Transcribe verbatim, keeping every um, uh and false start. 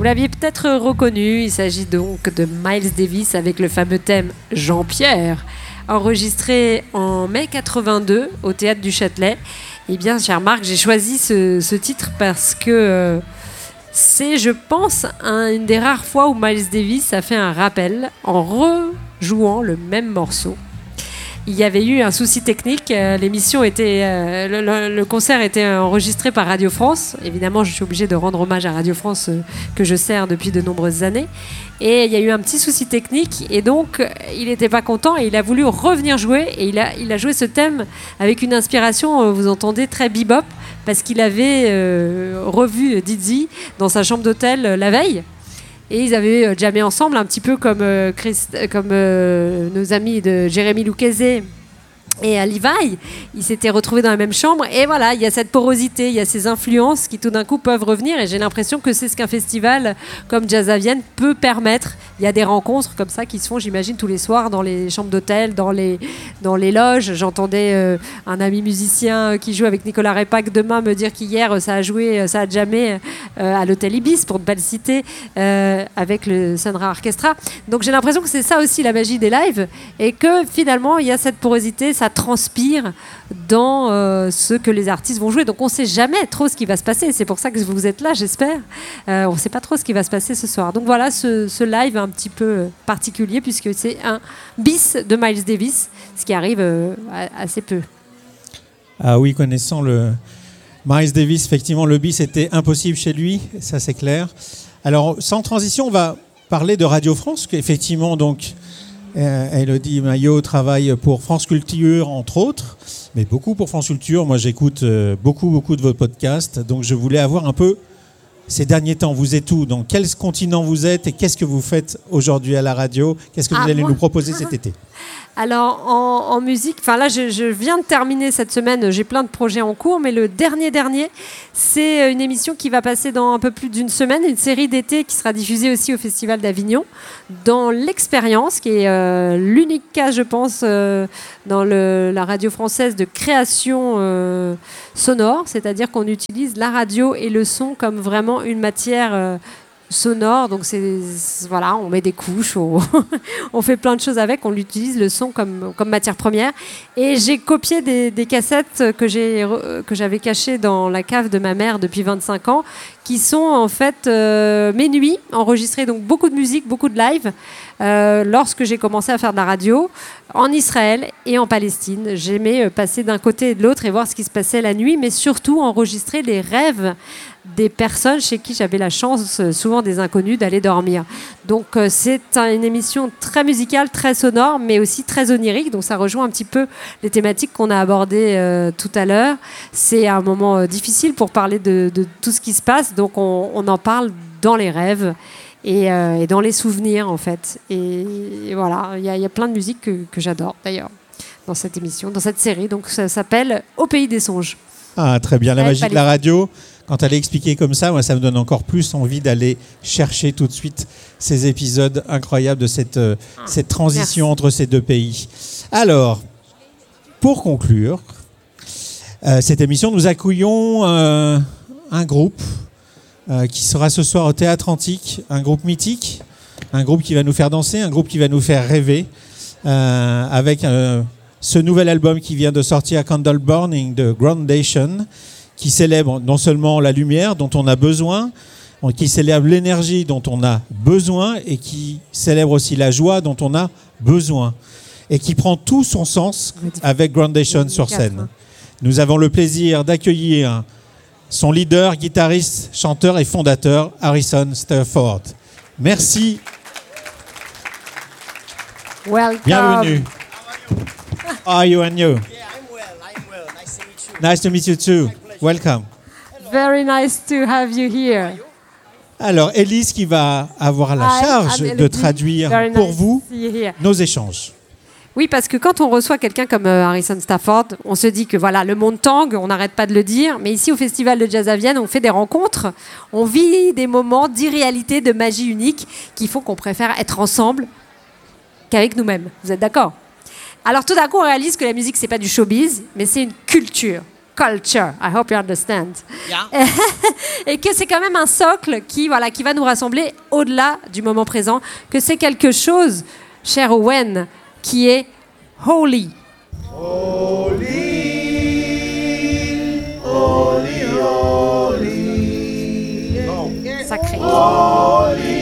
Vous l'aviez peut-être reconnu, il s'agit donc de Miles Davis avec le fameux thème Jean-Pierre, enregistré en mai quatre-vingt-deux au Théâtre du Châtelet. Eh bien, cher Marc, j'ai choisi ce, ce titre parce que euh, c'est, je pense, un, une des rares fois où Miles Davis a fait un rappel en rejouant le même morceau. Il y avait eu un souci technique, euh, l'émission était, euh, le, le, le concert était enregistré par Radio France. Évidemment, je suis obligée de rendre hommage à Radio France euh, que je sers depuis de nombreuses années. Et il y a eu un petit souci technique et donc il n'était pas content et il a voulu revenir jouer et il a, il a joué ce thème avec une inspiration, euh, vous entendez, très bebop parce qu'il avait euh, revu Dizzy dans sa chambre d'hôtel euh, la veille. Et ils avaient euh, jammé ensemble, un petit peu comme, euh, Christ, comme euh, nos amis de Jérémy Lucchese et à Levi. Ils s'étaient retrouvés dans la même chambre. Et voilà, il y a cette porosité, il y a ces influences qui tout d'un coup peuvent revenir. Et j'ai l'impression que c'est ce qu'un festival comme Jazz à Vienne peut permettre. Il y a des rencontres comme ça qui se font, j'imagine, tous les soirs dans les chambres d'hôtel, dans les, dans les loges. J'entendais euh, un ami musicien qui joue avec Nicolas Repac demain me dire qu'hier, ça a joué, ça a jammé euh, à l'hôtel Ibis, pour ne pas le citer, euh, avec le Sun Ra Orchestra. Donc j'ai l'impression que c'est ça aussi la magie des lives. Et que finalement, il y a cette porosité, ça transpire dans euh, ce que les artistes vont jouer. Donc on ne sait jamais trop ce qui va se passer. C'est pour ça que vous êtes là, j'espère. Euh, on ne sait pas trop ce qui va se passer ce soir. Donc voilà ce, ce live un petit peu particulier puisque c'est un bis de Miles Davis, ce qui arrive euh, assez peu. Ah oui, connaissant le Miles Davis, effectivement, le bis était impossible chez lui, ça c'est clair. Alors, sans transition, on va parler de Radio France, qu'effectivement, donc, Euh, Élodie Maillot travaille pour France Culture, entre autres, mais beaucoup pour France Culture. Moi, j'écoute euh, beaucoup, beaucoup de vos podcasts. Donc, je voulais avoir un peu, ces derniers temps, vous êtes où? Dans quel continent vous êtes? Et qu'est-ce que vous faites aujourd'hui à la radio? Qu'est-ce que vous ah, allez moi nous proposer cet été? Alors, en, en musique, enfin là, je, je viens de terminer cette semaine, j'ai plein de projets en cours, mais le dernier dernier, c'est une émission qui va passer dans un peu plus d'une semaine, une série d'été qui sera diffusée aussi au Festival d'Avignon, dans l'Expérience, qui est euh, l'unique cas, je pense, euh, dans le, la radio française de création euh, sonore, c'est-à-dire qu'on utilise la radio et le son comme vraiment une matière euh, sonore, donc c'est voilà, on met des couches, on, on fait plein de choses avec, on utilise le son comme, comme matière première. Et j'ai copié des, des cassettes que j'ai que j'avais cachées dans la cave de ma mère depuis vingt-cinq ans, qui sont en fait euh, mes nuits enregistrées, donc beaucoup de musique, beaucoup de live. Euh, lorsque j'ai commencé à faire de la radio en Israël et en Palestine, j'aimais passer d'un côté et de l'autre et voir ce qui se passait la nuit, mais surtout enregistrer les rêves des personnes chez qui j'avais la chance, souvent des inconnus, d'aller dormir. Donc euh, c'est un, une émission très musicale, très sonore, mais aussi très onirique. Donc ça rejoint un petit peu les thématiques qu'on a abordées euh, tout à l'heure. C'est un moment euh, difficile pour parler de, de tout ce qui se passe, donc on, on en parle dans les rêves. Et, euh, et dans les souvenirs, en fait. Et, et voilà, il y, y a plein de musiques que, que j'adore, d'ailleurs, dans cette émission, dans cette série. Donc, ça s'appelle Au pays des songes. Ah, très bien. La Ça magie de la radio, quand elle est expliquée comme ça, moi, ça me donne encore plus envie d'aller chercher tout de suite ces épisodes incroyables de cette, euh, ah, cette transition merci. Entre ces deux pays. Alors, pour conclure euh, cette émission, nous accueillons euh, un groupe Euh, qui sera ce soir au Théâtre Antique, un groupe mythique, un groupe qui va nous faire danser, un groupe qui va nous faire rêver, euh, avec euh, ce nouvel album qui vient de sortir, Candle Burning de Groundation, qui célèbre non seulement la lumière dont on a besoin, qui célèbre l'énergie dont on a besoin et qui célèbre aussi la joie dont on a besoin et qui prend tout son sens avec Groundation sur scène. Nous avons le plaisir d'accueillir son leader, guitariste, chanteur et fondateur, Harrison Stafford. Merci. Welcome. Bienvenue. How are you and you? Yeah, I'm well. I'm well. Nice to meet you. Nice to meet you too. Welcome. Very nice to have you here. Alors, Élise qui va avoir la charge de traduire pour vous nos échanges. Oui, parce que quand on reçoit quelqu'un comme euh, Harrison Stafford, on se dit que voilà, le monde tangue, on n'arrête pas de le dire, mais ici au Festival de Jazz à Vienne, on fait des rencontres, on vit des moments d'irréalité, de magie unique, qui font qu'on préfère être ensemble qu'avec nous-mêmes. Vous êtes d'accord? Alors tout d'un coup, on réalise que la musique, c'est pas du showbiz, mais c'est une culture. culture. I hope you understand. Yeah. Et que c'est quand même un socle qui, voilà, qui va nous rassembler au-delà du moment présent, que c'est quelque chose, cher Owen, qui est holy. Holy, holy, holy. Sacré. Holy,